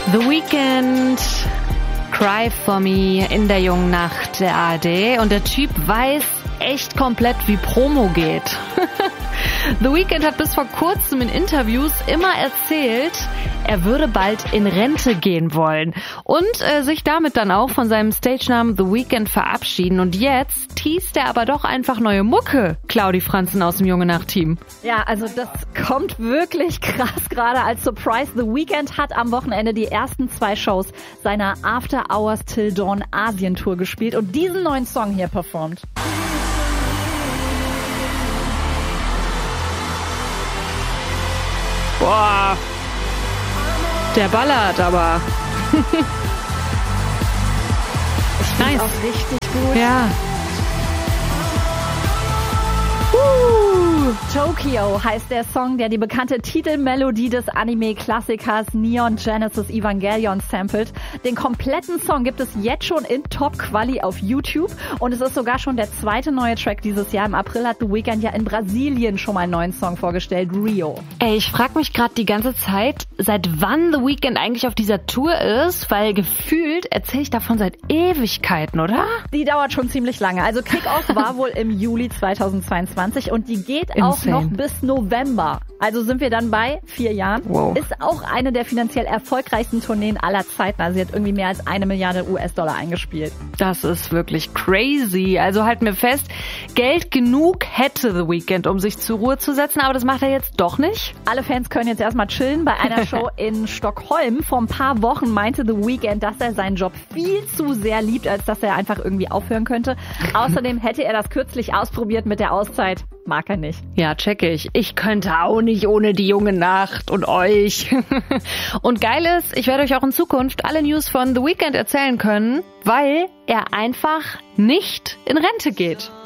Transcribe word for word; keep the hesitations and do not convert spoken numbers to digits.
The Weeknd, Cry for Me in der jungen Nacht der A R D. Und der Typ weiß echt komplett, wie Promo geht. The Weeknd hat bis vor kurzem in Interviews immer erzählt, er würde bald in Rente gehen wollen und äh, sich damit dann auch von seinem Stage-Namen The Weeknd verabschieden. Und jetzt teast er aber doch einfach neue Mucke, Claudi Franzen aus dem Junge Nacht-Team. Ja, also das kommt wirklich krass gerade als Surprise. The Weeknd hat am Wochenende die ersten zwei Shows seiner After Hours Till Dawn Asien-Tour gespielt und diesen neuen Song hier performt. Boah, der ballert aber. Ich finde nice. Auch richtig gut. Ja. Uh. Tokyo heißt der Song, der die bekannte Titelmelodie des Anime-Klassikers Neon Genesis Evangelion samplet. Den kompletten Song gibt es jetzt schon in Top-Quali auf YouTube und es ist sogar schon der zweite neue Track dieses Jahr. Im April hat The Weeknd ja in Brasilien schon mal einen neuen Song vorgestellt, Rio. Ey, ich frag mich gerade die ganze Zeit, seit wann The Weeknd eigentlich auf dieser Tour ist, weil gefühlt erzähle ich davon seit Ewigkeiten, oder? Die dauert schon ziemlich lange. Also Kick-Off war wohl im Juli zweitausendzweiundzwanzig und die geht auch Insane. noch bis November. Also sind wir dann bei vier Jahren. Wow. Ist auch eine der finanziell erfolgreichsten Tourneen aller Zeiten. Also sie hat irgendwie mehr als eine Milliarde U S-Dollar eingespielt. Das ist wirklich crazy. Also halten wir fest, Geld genug hätte The Weeknd, um sich zur Ruhe zu setzen, aber das macht er jetzt doch nicht. Alle Fans können jetzt erstmal chillen. Bei einer Show in Stockholm vor ein paar Wochen meinte The Weeknd, dass er seinen Job viel zu sehr liebt, als dass er einfach irgendwie aufhören könnte. Außerdem hätte er das kürzlich ausprobiert mit der Auszeit. Mag er nicht. Ja, check ich. Ich könnte auch nicht ohne die junge Nacht und euch. Und geil ist, ich werde euch auch in Zukunft alle News von The Weeknd erzählen können, weil er einfach nicht in Rente geht.